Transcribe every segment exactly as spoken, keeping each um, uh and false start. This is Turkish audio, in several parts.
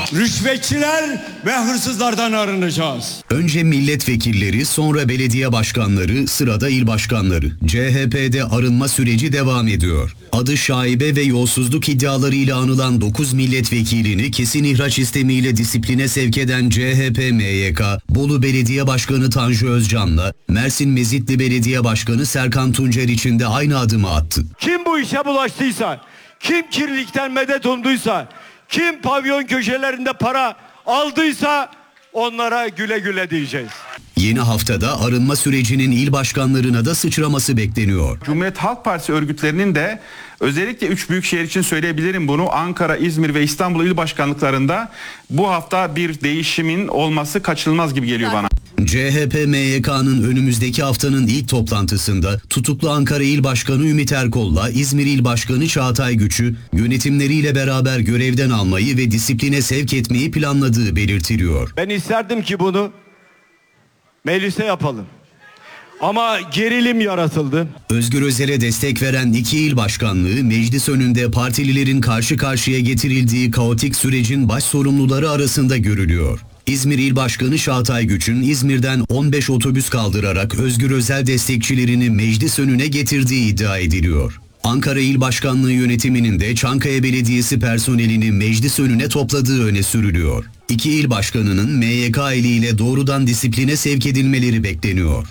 rüşvetçiler ve hırsızlardan arınacağız. Önce milletvekilleri, sonra belediye başkanları, sırada il başkanları. C H P'de arınma süreci devam ediyor. Adı şaibe ve yolsuzluk iddialarıyla anılan dokuz milletvekilini kesin ihraç sistemiyle disipline sevk eden C H P M Y K, Bolu Belediye Başkanı Tanju Özcan'la Mersin Mezitli Belediye Başkanı Serkan Tuncer için de aynı adımı attı. Kim bu işe bulaştıysa, kim kirlilikten medet umduysa, kim pavyon köşelerinde para aldıysa onlara güle güle diyeceğiz. Yeni haftada arınma sürecinin il başkanlarına da sıçraması bekleniyor. Cumhuriyet Halk Partisi örgütlerinin de özellikle üç büyük şehir için söyleyebilirim bunu. Ankara, İzmir ve İstanbul il başkanlıklarında bu hafta bir değişimin olması kaçınılmaz gibi geliyor bana. C H P M Y K'nın önümüzdeki haftanın ilk toplantısında tutuklu Ankara İl Başkanı Ümit Erkol'la İzmir İl Başkanı Çağatay Güç'ü yönetimleriyle beraber görevden almayı ve disipline sevk etmeyi planladığı belirtiliyor. Ben isterdim ki bunu meclise yapalım. Ama gerilim yaratıldı. Özgür Özel'e destek veren iki il başkanlığı meclis önünde partililerin karşı karşıya getirildiği kaotik sürecin baş sorumluları arasında görülüyor. İzmir İl Başkanı Çağatay Güç'ün İzmir'den on beş otobüs kaldırarak Özgür Özel destekçilerini meclis önüne getirdiği iddia ediliyor. Ankara İl Başkanlığı yönetiminin de Çankaya Belediyesi personelini meclis önüne topladığı öne sürülüyor. İki il başkanının M Y K eliyle doğrudan disipline sevk edilmeleri bekleniyor.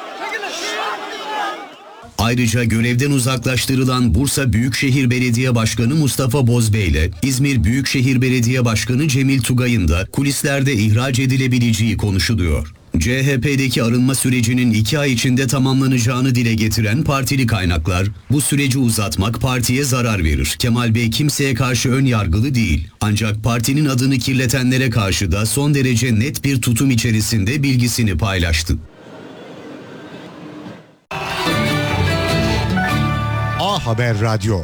Ayrıca görevden uzaklaştırılan Bursa Büyükşehir Belediye Başkanı Mustafa Bozbey ile İzmir Büyükşehir Belediye Başkanı Cemil Tugay'ın da kulislerde ihraç edilebileceği konuşuluyor. C H P'deki arınma sürecinin iki ay içinde tamamlanacağını dile getiren partili kaynaklar, bu süreci uzatmak partiye zarar verir. Kemal Bey kimseye karşı ön yargılı değil. Ancak partinin adını kirletenlere karşı da son derece net bir tutum içerisinde bilgisini paylaştı. A Haber Radyo.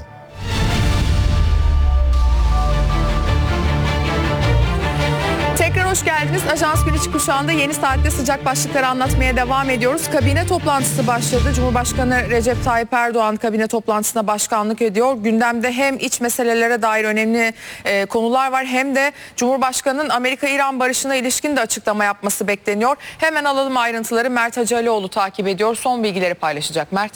Tekrar hoş geldiniz. Ajans Gün İç Kuşağı'nda yeni saatte sıcak başlıkları anlatmaya devam ediyoruz. Kabine toplantısı başladı. Cumhurbaşkanı Recep Tayyip Erdoğan kabine toplantısına başkanlık ediyor. Gündemde hem iç meselelere dair önemli e, konular var hem de Cumhurbaşkanı'nın Amerika-İran barışına ilişkin de açıklama yapması bekleniyor. Hemen alalım ayrıntıları. Mert Hacı Alioğlu takip ediyor. Son bilgileri paylaşacak. Mert.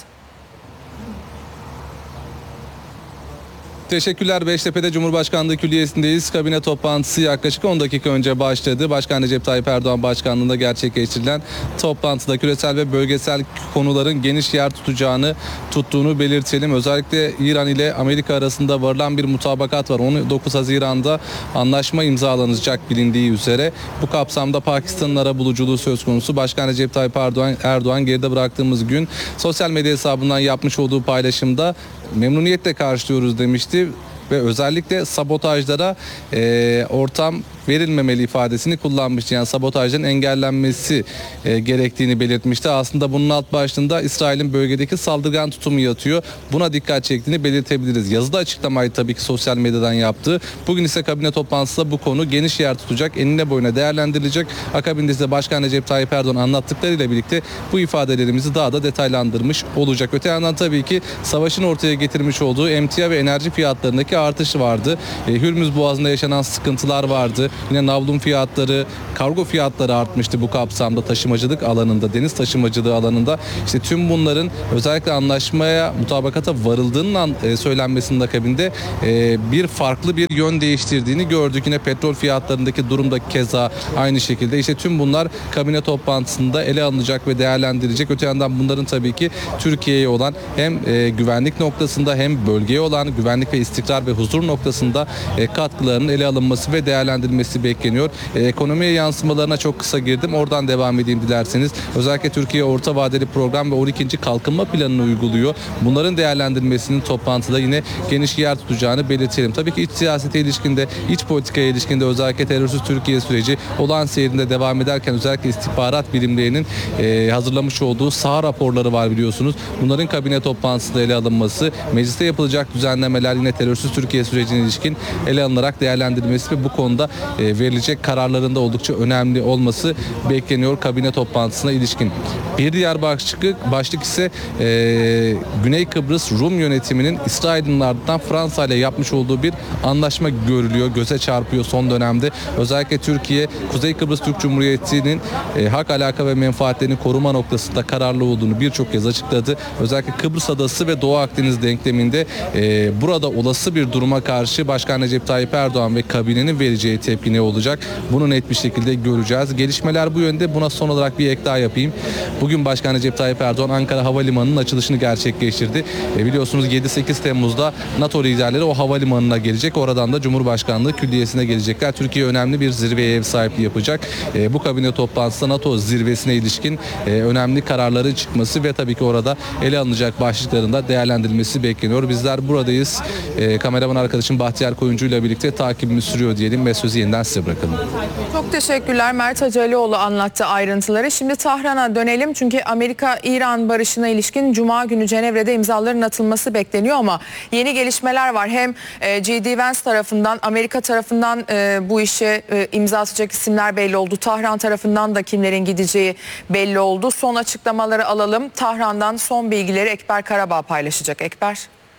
Teşekkürler. Beştepe'de Cumhurbaşkanlığı Külliyesi'ndeyiz. Kabine toplantısı yaklaşık on dakika önce başladı. Başkan Recep Tayyip Erdoğan başkanlığında gerçekleştirilen toplantıda küresel ve bölgesel konuların geniş yer tutacağını tuttuğunu belirtelim. Özellikle İran ile Amerika arasında varılan bir mutabakat var. on dokuz Haziran'da anlaşma imzalanacak bilindiği üzere. Bu kapsamda Pakistan'ın arabuluculuğu söz konusu. Başkan Recep Tayyip Erdoğan, Erdoğan geride bıraktığımız gün sosyal medya hesabından yapmış olduğu paylaşımda memnuniyetle karşılıyoruz demişti ve özellikle sabotajlara e, ortam verilmemeli ifadesini kullanmıştı. Yani sabotajların engellenmesi e, gerektiğini belirtmişti. Aslında bunun alt başlığında İsrail'in bölgedeki saldırgan tutumu yatıyor. Buna dikkat çektiğini belirtebiliriz. Yazıda açıklamayı tabii ki sosyal medyadan yaptı. Bugün ise kabine toplantısında bu konu geniş yer tutacak. Enine boyuna değerlendirilecek. Akabinde ise Başkan Recep Tayyip Erdoğan anlattıklarıyla birlikte bu ifadelerimizi daha da detaylandırmış olacak. Öte yandan tabii ki savaşın ortaya getirmiş olduğu emtia ve enerji fiyatlarındaki artışı vardı. E, Hürmüz Boğazı'nda yaşanan sıkıntılar vardı. Yine navlun fiyatları, kargo fiyatları artmıştı bu kapsamda taşımacılık alanında, deniz taşımacılığı alanında. İşte tüm bunların özellikle anlaşmaya, mutabakata varıldığının e, söylenmesinin akabinde e, bir farklı bir yön değiştirdiğini gördük. Yine petrol fiyatlarındaki durumda keza aynı şekilde. İşte tüm bunlar kabine toplantısında ele alınacak ve değerlendirilecek. Öte yandan bunların tabii ki Türkiye'ye olan hem e, güvenlik noktasında hem bölgeye olan güvenlik ve istikrar ve huzur noktasında e, katkılarının ele alınması ve değerlendirilmesi bekleniyor. E, ekonomiye yansımalarına çok kısa girdim. Oradan devam edeyim dilerseniz. Özellikle Türkiye orta vadeli program ve on ikinci kalkınma planını uyguluyor. Bunların değerlendirilmesinin toplantıda yine geniş yer tutacağını belirtelim. Tabii ki iç siyasete ilişkinde, iç politikaya ilişkinde özellikle terörsüz Türkiye süreci olağan seyrinde devam ederken özellikle istihbarat birimlerinin e, hazırlamış olduğu saha raporları var biliyorsunuz. Bunların kabine toplantısında ele alınması, mecliste yapılacak düzenlemeler yine terörsüz Türkiye sürecine ilişkin ele alınarak değerlendirilmesi ve bu konuda e, verilecek kararlarında oldukça önemli olması bekleniyor kabine toplantısına ilişkin. Bir diğer başlık, başlık ise e, Güney Kıbrıs Rum yönetiminin İsrail'in ardından Fransa ile yapmış olduğu bir anlaşma görülüyor, göze çarpıyor son dönemde. Özellikle Türkiye, Kuzey Kıbrıs Türk Cumhuriyeti'nin e, hak, alaka ve menfaatlerini koruma noktasında kararlı olduğunu birçok kez açıkladı. Özellikle Kıbrıs Adası ve Doğu Akdeniz denkleminde e, burada olası bir duruma karşı Başkan Recep Tayyip Erdoğan ve kabinenin vereceği tepki ne olacak? Bunu net bir şekilde göreceğiz. Gelişmeler bu yönde. Buna son olarak bir ek daha yapayım. Bugün Başkan Recep Tayyip Erdoğan Ankara Havalimanı'nın açılışını gerçekleştirdi. E, biliyorsunuz yedi sekiz Temmuz'da NATO liderleri o havalimanına gelecek. Oradan da Cumhurbaşkanlığı Külliyesi'ne gelecekler. Türkiye önemli bir zirveye ev sahipliği yapacak. E, bu kabine toplantısında NATO zirvesine ilişkin e, önemli kararların çıkması ve tabii ki orada ele alınacak başlıkların da değerlendirilmesi bekleniyor. Bizler buradayız. E, kameraman arkadaşım Bahtiyar Koyuncu ile birlikte takibimiz sürüyor diyelim ve sözü yeniden size bırakalım. Çok teşekkürler. Mert Hacalioğlu anlattı ayrıntıları. Şimdi Tahran'a dönelim çünkü Amerika-İran barışına ilişkin Cuma günü Cenevre'de imzaların atılması bekleniyor ama yeni gelişmeler var. Hem e, J D Vance tarafından, Amerika tarafından e, bu işe e, imza atacak isimler belli oldu. Tahran tarafından da kimlerin gideceği belli oldu. Son açıklamaları alalım. Tahran'dan son bilgileri Ekber Karabağ paylaşacak. Ekber.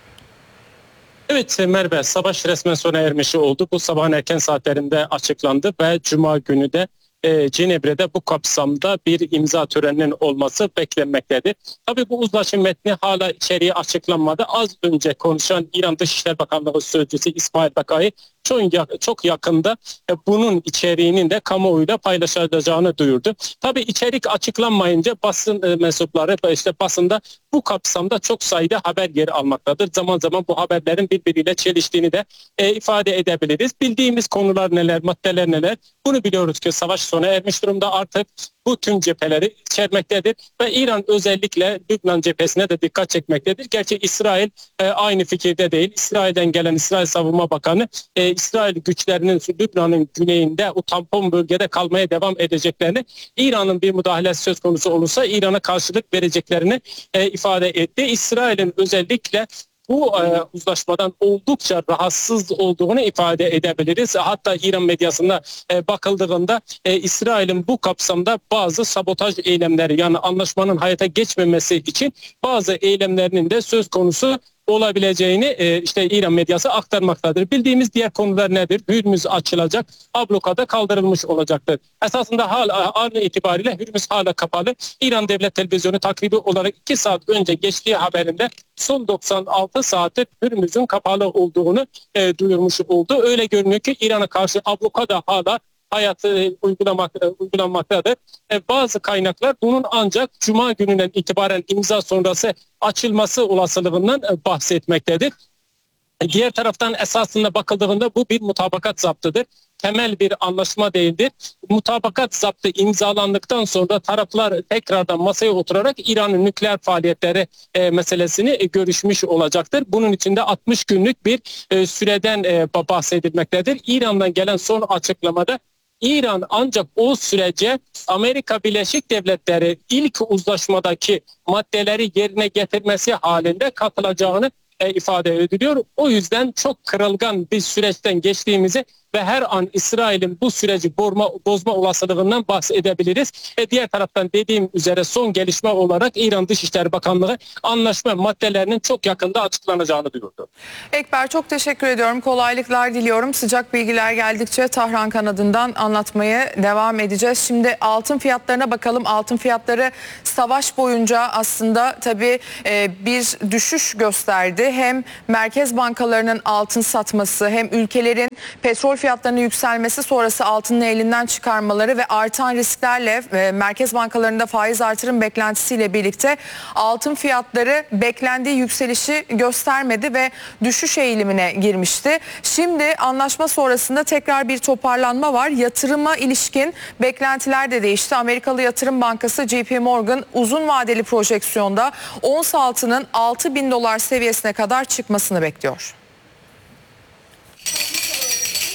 Evet Merve, savaş resmen sona ermiş oldu. Bu sabahın erken saatlerinde açıklandı ve Cuma günü de e, Cenevre'de bu kapsamda bir imza töreninin olması beklenmektedir. Tabii bu uzlaşı metni hala içeriği açıklanmadı. Az önce konuşan İran Dışişleri Bakanlığı Sözcüsü İsmail Bakai çok, çok yakında e, bunun içeriğinin de kamuoyuyla paylaşılacağını duyurdu. Tabii içerik açıklanmayınca basın e, mensupları işte basında bu kapsamda çok sayıda haber yer almaktadır. Zaman zaman bu haberlerin birbiriyle çeliştiğini de e, ifade edebiliriz. Bildiğimiz konular neler, maddeler neler? Bunu biliyoruz ki savaş sona ermiş durumda, artık bu tüm cepheleri içermektedir ve İran özellikle Lübnan cephesine de dikkat çekmektedir. Gerçi İsrail e, aynı fikirde değil. İsrail'den gelen İsrail Savunma Bakanı e, İsrail güçlerinin Lübnan'ın güneyinde o tampon bölgede kalmaya devam edeceklerini, İran'ın bir müdahalesi söz konusu olursa İran'a karşılık vereceklerini e, ifade etti. İsrail'in özellikle bu e, uzlaşmadan oldukça rahatsız olduğunu ifade edebiliriz. Hatta İran medyasına e, bakıldığında e, İsrail'in bu kapsamda bazı sabotaj eylemleri, yani anlaşmanın hayata geçmemesi için bazı eylemlerinin de söz konusu olabileceğini e, işte İran medyası aktarmaktadır. Bildiğimiz diğer konular nedir? Hürmüz açılacak, ablukada kaldırılmış olacaktır. Esasında hala an itibariyle Hürmüz hala kapalı. İran Devlet Televizyonu takribi olarak iki saat önce geçtiği haberinde son doksan altı saattir Hürmüz'ün kapalı olduğunu e, duyurmuş oldu. Öyle görünüyor ki İran'a karşı ablukada hala hayatı uygulamak, uygulanmaktadır. E, bazı kaynaklar bunun ancak Cuma gününden itibaren imza sonrası açılması olasılığından e, bahsetmektedir. E, diğer taraftan esasında bakıldığında bu bir mutabakat zaptıdır. Temel bir anlaşma değildir. Mutabakat zaptı imzalandıktan sonra taraflar tekrardan masaya oturarak İran'ın nükleer faaliyetleri e, meselesini e, görüşmüş olacaktır. Bunun içinde altmış günlük bir e, süreden e, bahsedilmektedir. İran'dan gelen son açıklamada İran ancak o sürece Amerika Birleşik Devletleri ilk uzlaşmadaki maddeleri yerine getirmesi halinde katılacağını e, ifade ediliyor. O yüzden çok kırılgan bir süreçten geçtiğimizi ve her an İsrail'in bu süreci bozma, bozma olasılığından bahsedebiliriz. E diğer taraftan dediğim üzere son gelişme olarak İran Dışişleri Bakanlığı anlaşma maddelerinin çok yakında açıklanacağını duyurdu. Ekber, çok teşekkür ediyorum. Kolaylıklar diliyorum. Sıcak bilgiler geldikçe Tahran kanadından anlatmaya devam edeceğiz. Şimdi altın fiyatlarına bakalım. Altın fiyatları savaş boyunca aslında tabii e, bir düşüş gösterdi. Hem merkez bankalarının altın satması, hem ülkelerin petrol fiyatlarının yükselmesi sonrası altının elinden çıkarmaları ve artan risklerle e, merkez bankalarında faiz artırım beklentisiyle birlikte altın fiyatları beklendiği yükselişi göstermedi ve düşüş eğilimine girmişti. Şimdi anlaşma sonrasında tekrar bir toparlanma var. Yatırıma ilişkin beklentiler de değişti. Amerikalı Yatırım Bankası J P Morgan uzun vadeli projeksiyonda ons altının altı bin dolar seviyesine kadar çıkmasını bekliyor.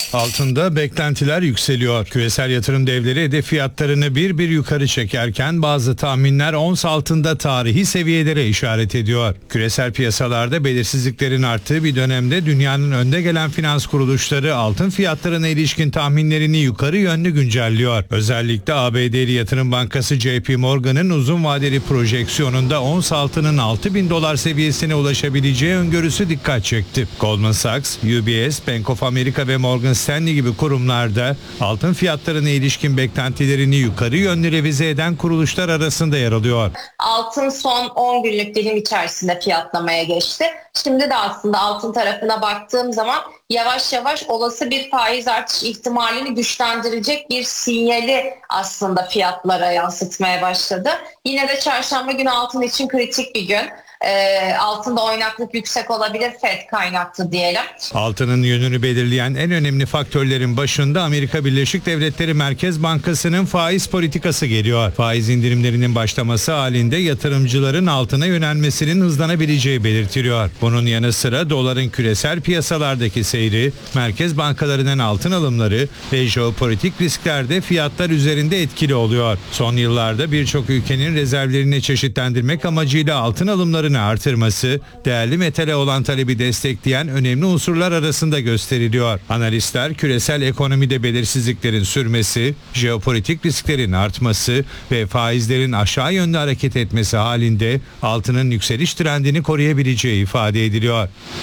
Altında beklentiler yükseliyor. Küresel yatırım devleri hedef fiyatlarını bir bir yukarı çekerken bazı tahminler ons altında tarihi seviyelere işaret ediyor. Küresel piyasalarda belirsizliklerin arttığı bir dönemde dünyanın önde gelen finans kuruluşları altın fiyatlarına ilişkin tahminlerini yukarı yönlü güncelliyor. Özellikle A B D'li Yatırım Bankası J P Morgan'ın uzun vadeli projeksiyonunda ons altının altı bin dolar seviyesine ulaşabileceği öngörüsü dikkat çekti. Goldman Sachs, U B S, Bank of America ve Morgan Stanley gibi kurumlarda altın fiyatlarına ilişkin beklentilerini yukarı yönlü revize eden kuruluşlar arasında yer alıyor. Altın son on günlük dilim içerisinde fiyatlamaya geçti. Şimdi de aslında altın tarafına baktığım zaman yavaş yavaş olası bir faiz artış ihtimalini güçlendirecek bir sinyali aslında fiyatlara yansıtmaya başladı. Yine de çarşamba günü altın için kritik bir gün. E, altında oynaklık yüksek olabilir, Fed kaynaklı diyelim. Altının yönünü belirleyen en önemli faktörlerin başında Amerika Birleşik Devletleri Merkez Bankası'nın faiz politikası geliyor. Faiz indirimlerinin başlaması halinde yatırımcıların altına yönelmesinin hızlanabileceği belirtiliyor. Bunun yanı sıra doların küresel piyasalardaki seyri, merkez bankalarının altın alımları ve jeopolitik riskler de fiyatlar üzerinde etkili oluyor. Son yıllarda birçok ülkenin rezervlerini çeşitlendirmek amacıyla altın alımları artırması, değerli metale olan talebi destekleyen önemli unsurlar arasında gösteriliyor. Analistler küresel ekonomide belirsizliklerin sürmesi, jeopolitik risklerin artması ve faizlerin aşağı yönlü hareket etmesi halinde altının yükseliş trendini koruyabileceği ifade ediliyor.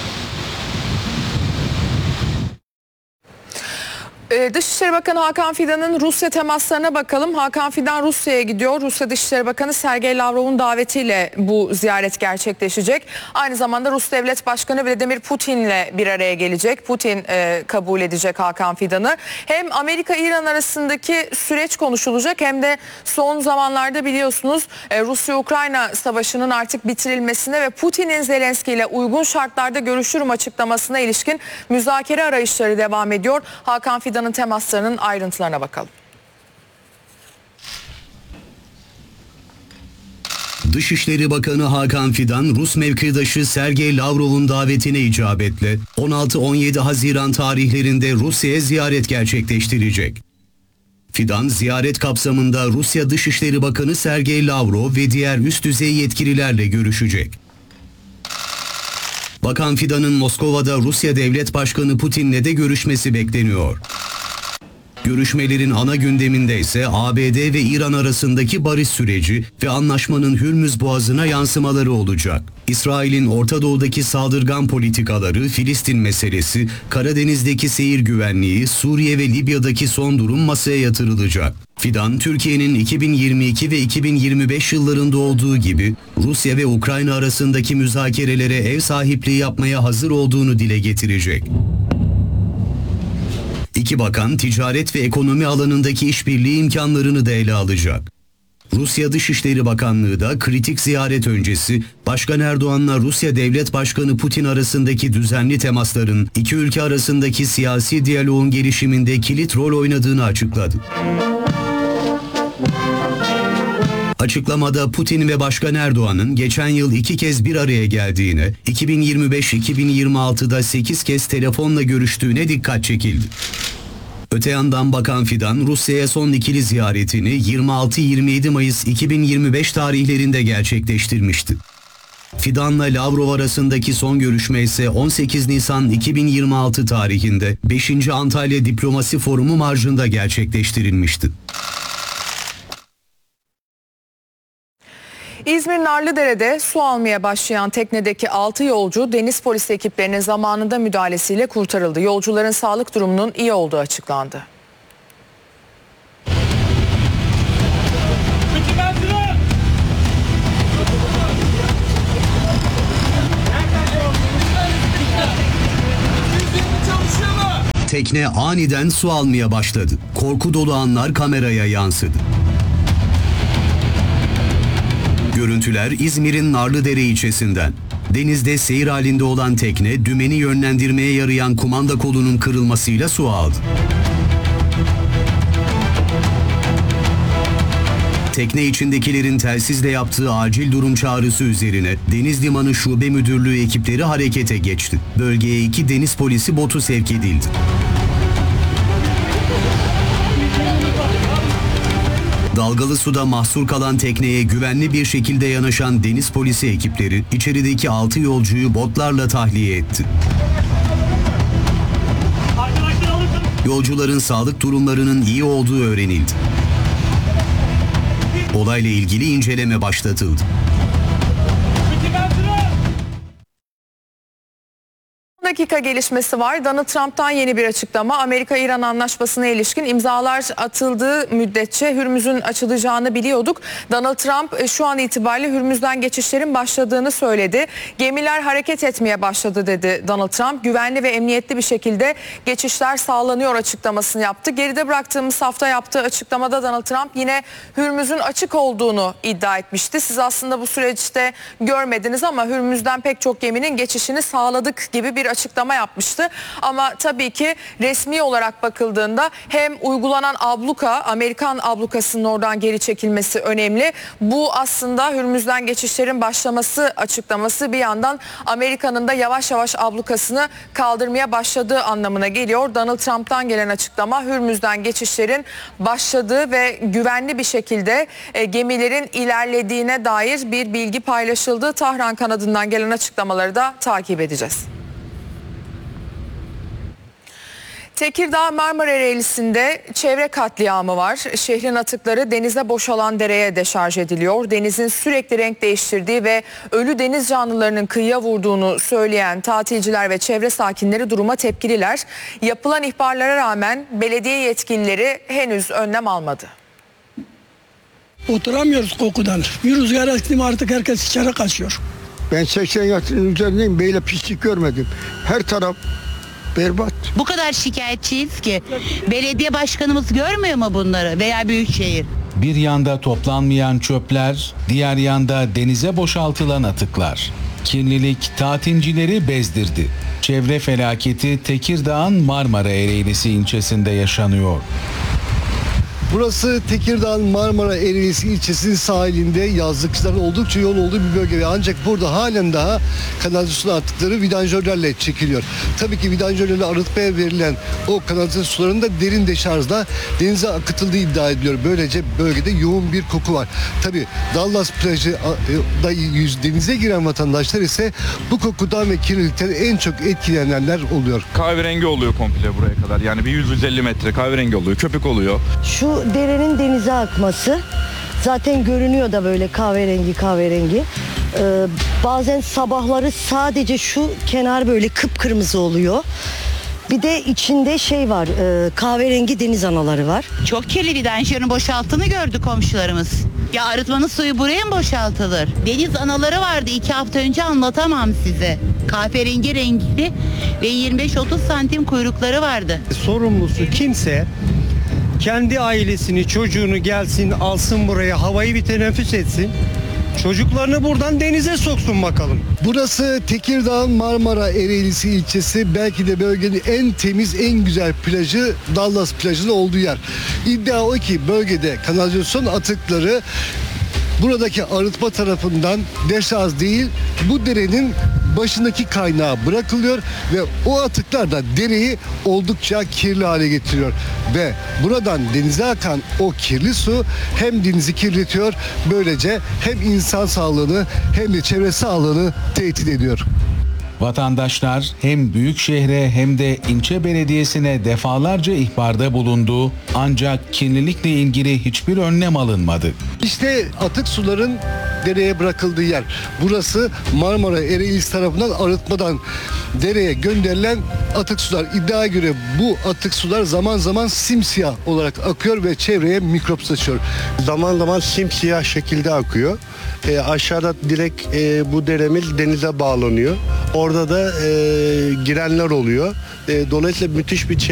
Dışişleri Bakanı Hakan Fidan'ın Rusya temaslarına bakalım. Hakan Fidan Rusya'ya gidiyor. Rusya Dışişleri Bakanı Sergey Lavrov'un davetiyle bu ziyaret gerçekleşecek. Aynı zamanda Rus Devlet Başkanı Vladimir Putin'le bir araya gelecek. Putin e, kabul edecek Hakan Fidan'ı. Hem Amerika-İran arasındaki süreç konuşulacak hem de son zamanlarda biliyorsunuz e, Rusya-Ukrayna savaşının artık bitirilmesine ve Putin'in Zelenski ile uygun şartlarda görüşürüm açıklamasına ilişkin müzakere arayışları devam ediyor. Hakan Fidan'ın temaslarının ayrıntılarına bakalım. Dışişleri Bakanı Hakan Fidan, Rus mevkidaşı Sergey Lavrov'un davetine icabetle on altı on yedi Haziran tarihlerinde Rusya'ya ziyaret gerçekleştirecek. Fidan, ziyaret kapsamında Rusya Dışişleri Bakanı Sergey Lavrov ve diğer üst düzey yetkililerle görüşecek. Bakan Fidan'ın Moskova'da Rusya Devlet Başkanı Putin'le de görüşmesi bekleniyor. Görüşmelerin ana gündeminde ise A B D ve İran arasındaki barış süreci ve anlaşmanın Hürmüz Boğazı'na yansımaları olacak. İsrail'in Orta Doğu'daki saldırgan politikaları, Filistin meselesi, Karadeniz'deki seyir güvenliği, Suriye ve Libya'daki son durum masaya yatırılacak. Fidan, Türkiye'nin iki bin yirmi iki ve iki bin yirmi beş yıllarında olduğu gibi Rusya ve Ukrayna arasındaki müzakerelere ev sahipliği yapmaya hazır olduğunu dile getirecek. İki bakan ticaret ve ekonomi alanındaki işbirliği imkanlarını da ele alacak. Rusya Dışişleri Bakanlığı da kritik ziyaret öncesi Başkan Erdoğan'la Rusya Devlet Başkanı Putin arasındaki düzenli temasların iki ülke arasındaki siyasi diyaloğun gelişiminde kilit rol oynadığını açıkladı. Açıklamada Putin ve Başkan Erdoğan'ın geçen yıl iki kez bir araya geldiğine, iki bin yirmi beş iki bin yirmi altıda sekiz kez telefonla görüştüğüne dikkat çekildi. Öte yandan Bakan Fidan, Rusya'ya son ikili ziyaretini yirmi altı yirmi yedi Mayıs iki bin yirmi beş tarihlerinde gerçekleştirmişti. Fidan'la Lavrov arasındaki son görüşme ise on sekiz Nisan iki bin yirmi altı tarihinde beşinci Antalya Diplomasi Forumu marjında gerçekleştirilmişti. İzmir Narlıdere'de su almaya başlayan teknedeki altı yolcu deniz polisi ekiplerinin zamanında müdahalesiyle kurtarıldı. Yolcuların sağlık durumunun iyi olduğu açıklandı. Tekne aniden su almaya başladı. Korku dolu anlar kameraya yansıdı. Görüntüler İzmir'in Narlıdere ilçesinden. Denizde seyir halinde olan tekne dümeni yönlendirmeye yarayan kumanda kolunun kırılmasıyla su aldı. Tekne içindekilerin telsizle yaptığı acil durum çağrısı üzerine Deniz Limanı Şube Müdürlüğü ekipleri harekete geçti. Bölgeye iki deniz polisi botu sevk edildi. Dalgalı suda mahsur kalan tekneye güvenli bir şekilde yanaşan deniz polisi ekipleri içerideki altı yolcuyu botlarla tahliye etti. Yolcuların sağlık durumlarının iyi olduğu öğrenildi. Olayla ilgili inceleme başlatıldı. Dakika gelişmesi var. Donald Trump'tan yeni bir açıklama. Amerika-İran anlaşmasına ilişkin imzalar atıldığı müddetçe Hürmüz'ün açılacağını biliyorduk. Donald Trump şu an itibariyle Hürmüz'den geçişlerin başladığını söyledi. Gemiler hareket etmeye başladı dedi Donald Trump. Güvenli ve emniyetli bir şekilde geçişler sağlanıyor açıklamasını yaptı. Geride bıraktığımız hafta yaptığı açıklamada Donald Trump yine Hürmüz'ün açık olduğunu iddia etmişti. Siz aslında bu süreçte görmediniz ama Hürmüz'den pek çok geminin geçişini sağladık gibi bir açıklama yapmıştı. Ama tabii ki resmi olarak bakıldığında hem uygulanan abluka, Amerikan ablukasının oradan geri çekilmesi önemli. Bu aslında Hürmüz'den geçişlerin başlaması açıklaması, bir yandan Amerika'nın da yavaş yavaş ablukasını kaldırmaya başladığı anlamına geliyor. Donald Trump'tan gelen açıklama Hürmüz'den geçişlerin başladığı ve güvenli bir şekilde e, gemilerin ilerlediğine dair bir bilgi paylaşıldı. Tahran kanadından gelen açıklamaları da takip edeceğiz. Tekirdağ Marmara Ereğlisi'nde çevre katliamı var. Şehrin atıkları denize boşalan dereye deşarj ediliyor. Denizin sürekli renk değiştirdiği ve ölü deniz canlılarının kıyıya vurduğunu söyleyen tatilciler ve çevre sakinleri duruma tepkililer. Yapılan ihbarlara rağmen belediye yetkilileri henüz önlem almadı. Oturamıyoruz kokudan. Bir rüzgar esti mi artık herkes içeri kaçıyor. Ben seksen yaşının üzerindeyim, böyle pislik görmedim. Her taraf berbat. Bu kadar şikayetçiyiz ki belediye başkanımız görmüyor mu bunları veya büyükşehir? Bir yanda toplanmayan çöpler, diğer yanda denize boşaltılan atıklar. Kirlilik tatilcileri bezdirdi. Çevre felaketi Tekirdağ'ın Marmara Ereğlisi ilçesinde yaşanıyor. Burası Tekirdağ Marmara Ereğlisi ilçesinin sahilinde yazlıkçıların oldukça yoğun olduğu bir bölge. Ancak burada halen daha kanalizasyon atıkları vidanjörlerle çekiliyor. Tabii ki vidanjörlerle arıtmaya verilen o kanalizasyon sularının da derin deşarjla denize akıtıldığı iddia ediliyor. Böylece bölgede yoğun bir koku var. Tabii Dallas plajı da yüz denize giren vatandaşlar ise bu kokudan ve kirlilikten en çok etkilenenler oluyor. Kahverengi oluyor komple buraya kadar. Yani bir yüz yüz elli metre kahverengi oluyor, köpük oluyor. Şu derenin denize akması zaten görünüyor da böyle kahverengi kahverengi. Ee, bazen sabahları sadece şu kenar böyle kıpkırmızı oluyor. Bir de içinde şey var, e, kahverengi deniz anaları var. Çok kirli vidanjörün boşalttığını gördü komşularımız. Ya arıtmanın suyu buraya mı boşaltılır? Deniz anaları vardı iki hafta önce, anlatamam size. Kahverengi renkli ve yirmi beş otuz santim kuyrukları vardı. Sorumlusu kimse kendi ailesini, çocuğunu gelsin, alsın buraya, havayı bir teneffüs etsin. Çocuklarını buradan denize soksun bakalım. Burası Tekirdağ Marmara Ereğlisi ilçesi, belki de bölgenin en temiz, en güzel plajı Dallas plajının olduğu yer. İddia o ki bölgede kanalizasyon atıkları buradaki arıtma tarafından deşarj değil, bu derenin başındaki kaynağa bırakılıyor ve o atıklar da dereyi oldukça kirli hale getiriyor. Ve buradan denize akan o kirli su hem denizi kirletiyor, böylece hem insan sağlığını hem de çevre sağlığını tehdit ediyor. Vatandaşlar hem büyük şehre hem de ilçe belediyesine defalarca ihbarda bulundu, ancak kirlilikle ilgili hiçbir önlem alınmadı. İşte atık suların dereye bırakıldığı yer. Burası Marmara Ereğlisi tarafından arıtmadan dereye gönderilen atık sular. İddiaya göre bu atık sular zaman zaman simsiyah olarak akıyor ve çevreye mikrop saçıyor. Zaman zaman simsiyah şekilde akıyor. E, aşağıda direkt e, bu deremiz denize bağlanıyor. Orada da e, girenler oluyor. E, dolayısıyla müthiş bir